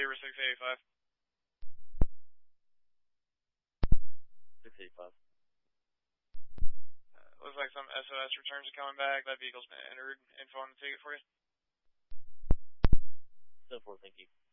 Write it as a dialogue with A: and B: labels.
A: Zebra 685.
B: 685.
A: Looks like some SOS returns are coming back. That vehicle's been entered. Info on the ticket for you.
B: 10-4, thank you.